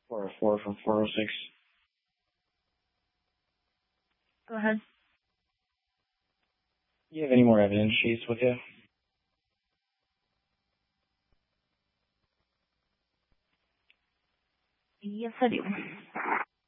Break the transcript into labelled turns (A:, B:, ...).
A: 404 from 406.
B: Go ahead.
A: Do you have any more evidence sheets with you?
B: Yes, I do.